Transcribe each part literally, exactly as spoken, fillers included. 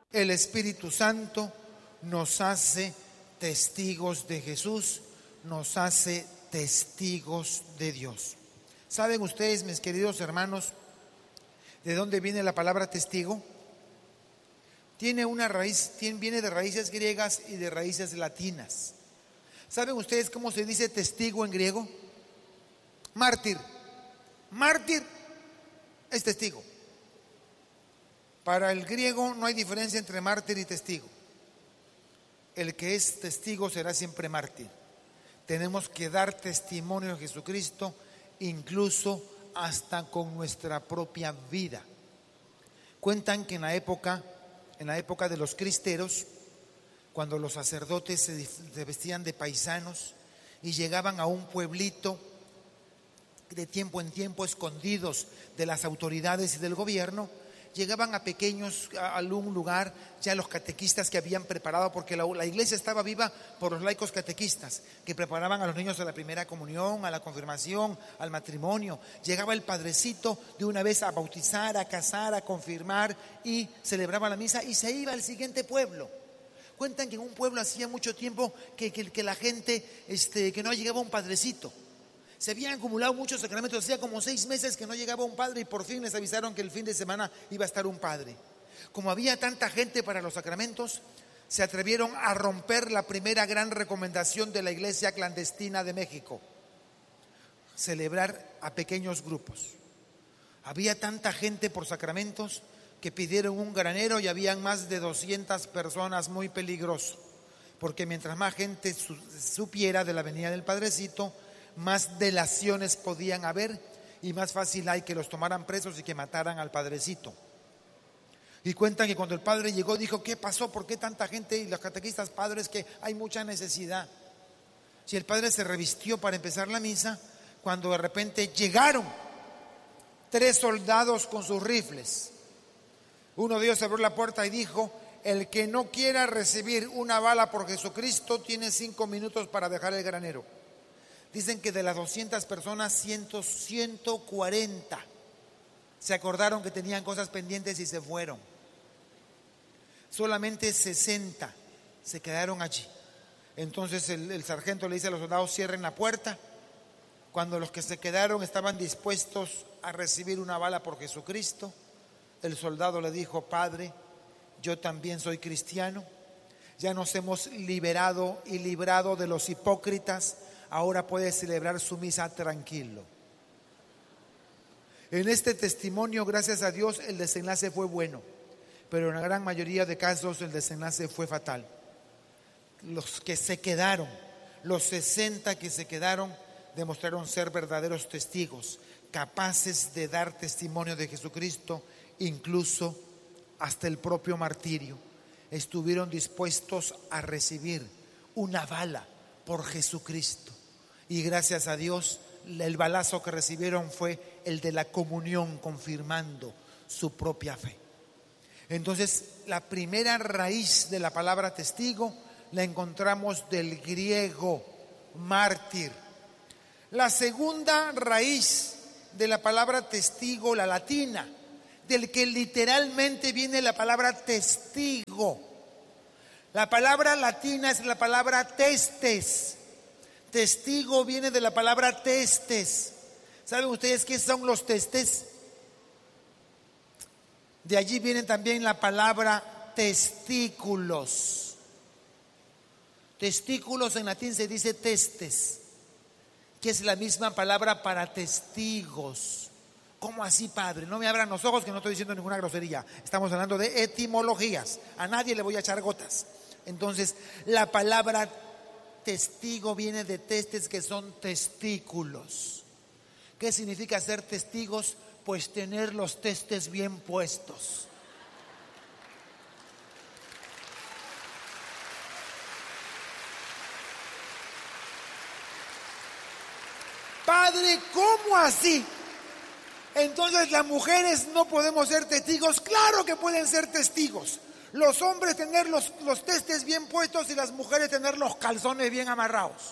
El Espíritu Santo nos hace testigos de Jesús, nos hace testigos de Dios. ¿Saben ustedes, mis queridos hermanos, de dónde viene la palabra testigo? Tiene una raíz, tiene, viene de raíces griegas y de raíces latinas. ¿Saben ustedes cómo se dice testigo en griego? Mártir. Mártir es testigo. Para el griego no hay diferencia entre mártir y testigo. El que es testigo será siempre mártir. Tenemos que dar testimonio de Jesucristo, incluso hasta con nuestra propia vida. Cuentan que en la época, en la época de los cristeros, cuando los sacerdotes se, se vestían de paisanos y llegaban a un pueblito de tiempo en tiempo, escondidos de las autoridades y del gobierno, llegaban a pequeños, a algún lugar, ya los catequistas que habían preparado, porque la, la iglesia estaba viva por los laicos catequistas, que preparaban a los niños a la primera comunión, a la confirmación, al matrimonio. Llegaba el padrecito de una vez a bautizar, a casar, a confirmar, y celebraba la misa y se iba al siguiente pueblo. Cuentan que en un pueblo hacía mucho tiempo que, que, que la gente, este, que no llegaba un padrecito. Se habían acumulado muchos sacramentos, hacía como seis meses que no llegaba un padre y por fin les avisaron que el fin de semana iba a estar un padre. Como había tanta gente para los sacramentos, se atrevieron a romper la primera gran recomendación de la Iglesia clandestina de México: celebrar a pequeños grupos. Había tanta gente por sacramentos que pidieron un granero y habían más de doscientas personas, muy peligroso, porque mientras más gente supiera de la venida del Padrecito, más delaciones podían haber y más fácil hay que los tomaran presos y que mataran al padrecito. Y cuentan que cuando el padre llegó dijo: ¿qué pasó? ¿Por qué tanta gente? Y los catequistas: padres, que hay mucha necesidad. Si el padre se revistió para empezar la misa, cuando de repente llegaron tres soldados con sus rifles. Uno de ellos abrió la puerta y dijo: el que no quiera recibir una bala por Jesucristo tiene cinco minutos para dejar el granero. Dicen que de las doscientas personas, ciento cuarenta se acordaron que tenían cosas pendientes y se fueron. Solamente sesenta se quedaron allí. Entonces el, el sargento le dice a los soldados: cierren la puerta. Cuando los que se quedaron estaban dispuestos a recibir una bala por Jesucristo, el soldado le dijo: padre, yo también soy cristiano. Ya nos hemos liberado y librado de los hipócritas. Ahora puede celebrar su misa tranquilo. En este testimonio, gracias a Dios, el desenlace fue bueno, pero en la gran mayoría de casos el desenlace fue fatal. Los que se quedaron, los sesenta que se quedaron, demostraron ser verdaderos testigos, capaces de dar testimonio de Jesucristo, incluso hasta el propio martirio. Estuvieron dispuestos a recibir una bala por Jesucristo. Y gracias a Dios, el balazo que recibieron fue el de la comunión, confirmando su propia fe. Entonces, la primera raíz de la palabra testigo la encontramos del griego mártir. La segunda raíz de la palabra testigo, la latina, del que literalmente viene la palabra testigo. La palabra latina es la palabra testes. Testigo viene de la palabra testes. ¿Saben ustedes qué son los testes? De allí viene también la palabra testículos. Testículos en latín se dice testes, que es la misma palabra para testigos. ¿Cómo así, padre? No me abran los ojos, que no estoy diciendo ninguna grosería. Estamos hablando de etimologías. A nadie le voy a echar gotas. Entonces, la palabra testigo viene de testes, que son testículos. ¿Qué significa ser testigos? Pues tener los testes bien puestos. Padre, ¿cómo así? Entonces, ¿las mujeres no podemos ser testigos? Claro que pueden ser testigos. Los hombres tener los, los testes bien puestos y las mujeres tener los calzones bien amarrados.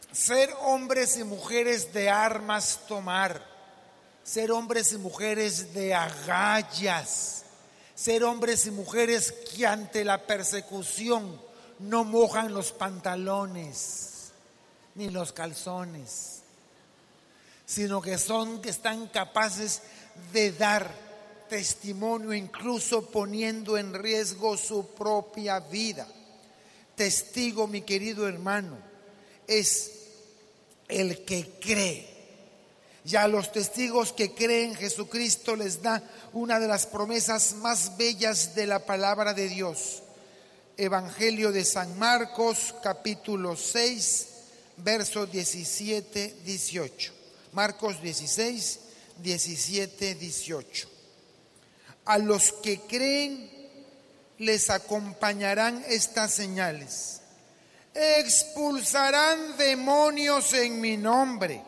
ser hombres y mujeres de armas tomar, ser hombres y mujeres de agallas, ser hombres y mujeres que ante la persecución no mojan los pantalones ni los calzones, sino que son, que están capaces de dar testimonio, incluso poniendo en riesgo su propia vida. Testigo, mi querido hermano, es el que cree. Y a los testigos que creen, Jesucristo les da una de las promesas más bellas de la palabra de Dios. Evangelio de San Marcos, capítulo seis, versos diecisiete, dieciocho. Marcos dieciséis, diecisiete, dieciocho. A los que creen les acompañarán estas señales: expulsarán demonios en mi nombre,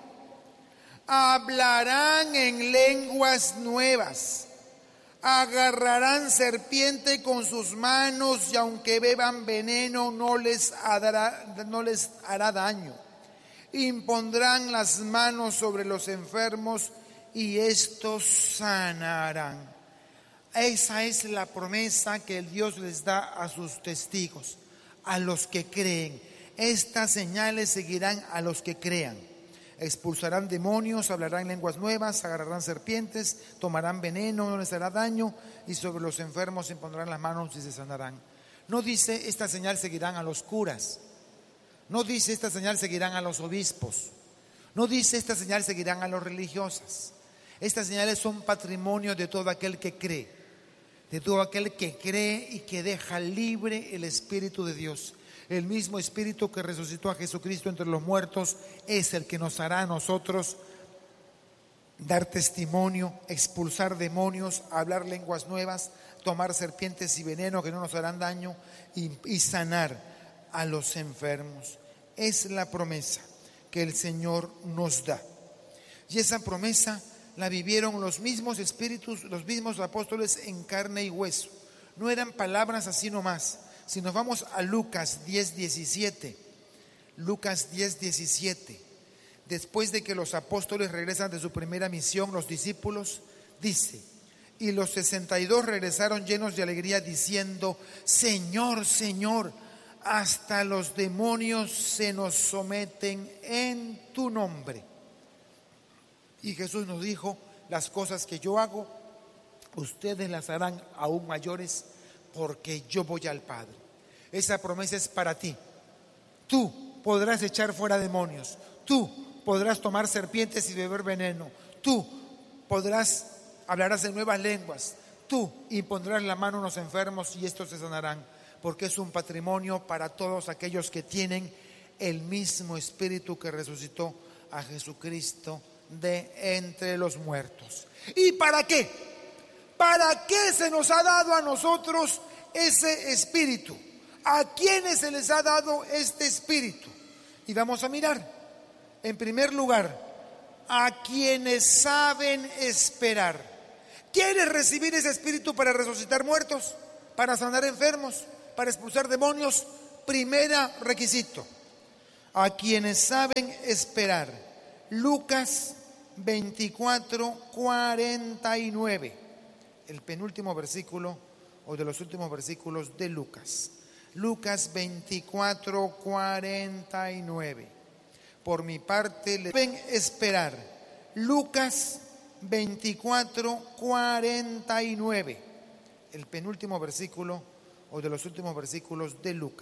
hablarán en lenguas nuevas, agarrarán serpiente con sus manos y aunque beban veneno no les hará, no les hará daño. Impondrán las manos sobre los enfermos y estos sanarán. Esa es la promesa que el Dios les da a sus testigos, a los que creen. Estas señales seguirán a los que crean: expulsarán demonios, hablarán lenguas nuevas, agarrarán serpientes, tomarán veneno, no les hará daño, y sobre los enfermos impondrán las manos y se sanarán. No dice esta señal seguirán a los curas, no dice esta señal seguirán a los obispos, no dice esta señal seguirán a los religiosas. Estas señales son patrimonio de todo aquel que cree, de todo aquel que cree y que deja libre el Espíritu de Dios. El mismo Espíritu que resucitó a Jesucristo entre los muertos es el que nos hará a nosotros dar testimonio, expulsar demonios, hablar lenguas nuevas, tomar serpientes y veneno que no nos harán daño y, y sanar a los enfermos. Es la promesa que el Señor nos da. Y esa promesa la vivieron los mismos espíritus, los mismos apóstoles en carne y hueso. No eran palabras así nomás. Si nos vamos a Lucas diez, diecisiete, Lucas diez, diecisiete, después de que los apóstoles regresan de su primera misión, los discípulos, dice: y los sesenta y dos regresaron llenos de alegría diciendo: Señor, Señor, hasta los demonios se nos someten en tu nombre. Y Jesús nos dijo: las cosas que yo hago, ustedes las harán aún mayores, porque yo voy al Padre. Esa promesa es para ti. Tú podrás echar fuera demonios, tú podrás tomar serpientes y beber veneno, tú podrás, hablarás en nuevas lenguas, tú impondrás la mano a los enfermos y estos se sanarán, porque es un patrimonio para todos aquellos que tienen el mismo Espíritu que resucitó a Jesucristo de entre los muertos. ¿Y para qué? ¿Para qué se nos ha dado a nosotros ese Espíritu? ¿A quiénes se les ha dado este Espíritu? Y vamos a mirar, en primer lugar, a quienes saben esperar. ¿Quieres recibir ese Espíritu para resucitar muertos, para sanar enfermos, para expulsar demonios? Primera requisito: a quienes saben esperar. Lucas veinticuatro, cuarenta y nueve, el penúltimo versículo o de los últimos versículos de Lucas. Lucas veinticuatro, cuarenta y nueve. Por mi parte, le deben esperar. Lucas veinticuatro, cuarenta y nueve, el penúltimo versículo o de los últimos versículos de Lucas.